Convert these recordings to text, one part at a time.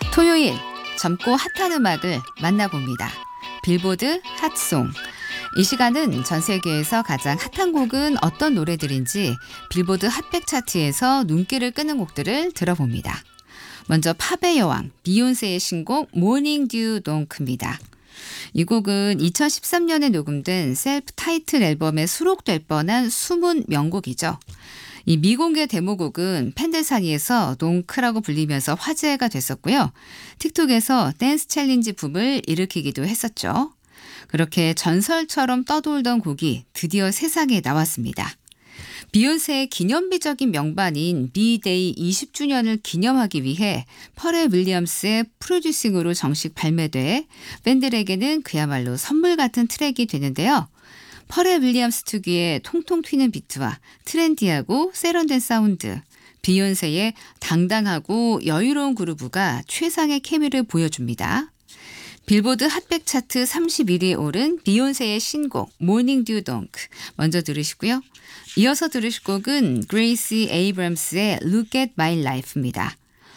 토요일 젊고 핫한 음악을 만나봅니다. 빌보드 핫송. 이 시간은 전 세계에서 가장 핫한 곡은 어떤 노래들인지 빌보드 핫백 차트에서 눈길을 끄는 곡들을 들어봅니다. 먼저 팝의 여왕 비욘세의 신곡 모닝 듀 동크입니다. 이 곡은 2013년에 녹음된 셀프 타이틀 앨범에 수록될 뻔한 숨은 명곡이죠. 이 미공개 데모곡은 팬들 사이에서 동크라고 불리면서 화제가 됐었고요. 틱톡에서 댄스 챌린지 붐을 일으키기도 했었죠. 그렇게 전설처럼 떠돌던 곡이 드디어 세상에 나왔습니다. 비욘세의 기념비적인 명반인 비데이 20주년을 기념하기 위해 퍼렐 윌리엄스의 프로듀싱으로 정식 발매돼 팬들에게는 그야말로 선물 같은 트랙이 되는데요. 퍼렐 윌리엄스 특유의 통통 튀는 비트와 트렌디하고 세련된 사운드, 비욘세의 당당하고 여유로운 그루브가 최상의 케미를 보여줍니다. 빌보드 핫백 차트 31위에 오른 비욘세의 신곡 모닝 듀 동크 먼저 들으시고요. 이어서 들으실 곡은 그레이시 에이브럼스의 Look at My Life입니다.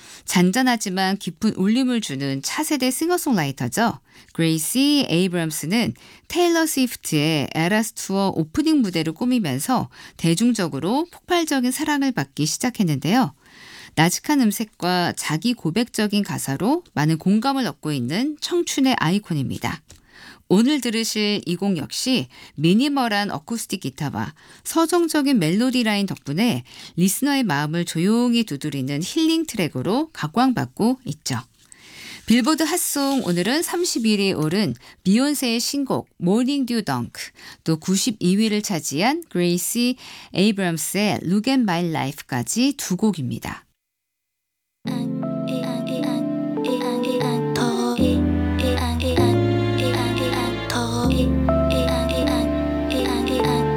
잔잔하지만 깊은 울림을 주는 차세대 싱어송라이터죠. 그레이시 에이브럼스는 테일러 스위프트의 에라스 투어 오프닝 무대를 꾸미면서 대중적으로 폭발적인 사랑을 받기 시작했는데요. 나직한 음색과 자기 고백적인 가사로 많은 공감을 얻고 있는 청춘의 아이콘입니다. 오늘 들으실 이 곡 역시 미니멀한 어쿠스틱 기타와 서정적인 멜로디 라인 덕분에 리스너의 마음을 조용히 두드리는 힐링 트랙으로 각광받고 있죠. 빌보드 핫송 오늘은 31위에 오른 비욘세의 신곡 모닝 듀 덩크, 또 92위를 차지한 그레이시 에이브럼스의 Look at My Life까지 두 곡입니다. 더